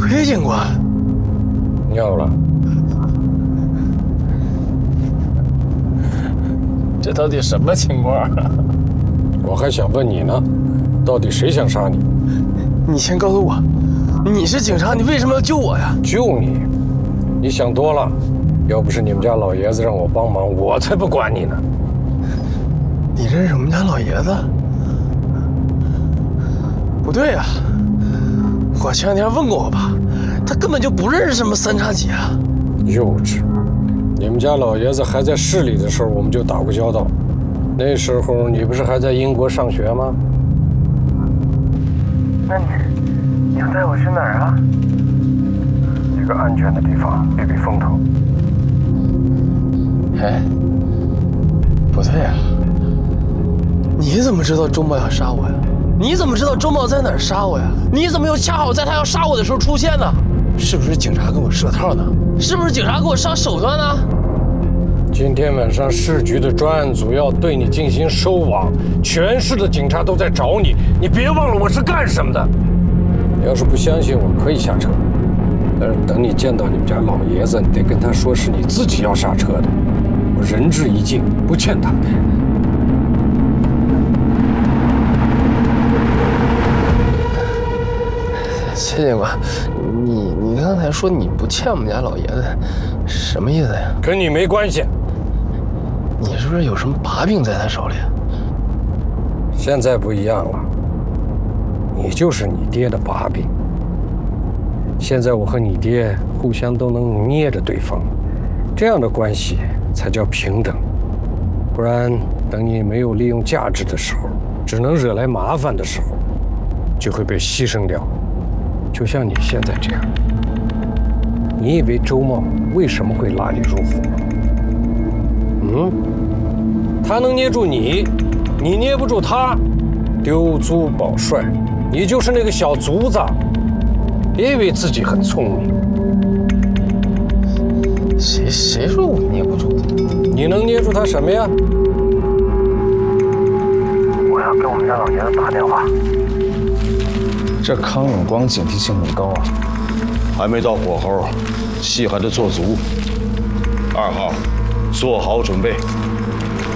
裴警官， 尿了。 这到底什么情况啊？ 我还想问你呢，到底谁想杀你？ 你先告诉我，你是警察，你为什么要救我呀？ 救你？你想多了。要不是你们家老爷子让我帮忙，我才不管你呢。 你认识我们家老爷子？不对呀，我前两天问过我爸，他根本就不认识什么三叉戟啊。 幼稚！你们家老爷子还在市里的时候，我们就打过交道。那时候你不是还在英国上学吗？ 那你要带我去哪儿啊？ 一个安全的地方，避避风头。 哎，不对呀，你怎么知道周茂要杀我呀？你怎么知道周茂在哪儿杀我呀？你怎么又恰好在他要杀我的时候出现呢？是不是警察给我设套呢？是不是警察给我上手段呢？ 今天晚上市局的专案组要对你进行收网，全市的警察都在找你，你别忘了我是干什么的。你要是不相信我，可以下车，但是等你见到你们家老爷子，你得跟他说是你自己要刹车的。我仁至义尽，不欠他的。 谢警官，你刚才说你不欠我们家老爷子，什么意思呀？ 跟你没关系。 你是不是有什么把柄在他手里？ 现在不一样了，你就是你爹的把柄。现在我和你爹互相都能捏着对方，这样的关系才叫平等。不然，等你没有利用价值的时候，只能惹来麻烦的时候，就会被牺牲掉。就像你现在这样，你以为周茂为什么会拉你入伙？他能捏住你，你捏不住他，丢卒保帅，你就是那个小卒子。别以为自己很聪明。 谁说我捏不住的？ 你能捏住他什么呀？ 我要给我们家老爷子打电话。 这康永光警惕性很高啊， 还没到火候，戏还得做足。2号，做好准备。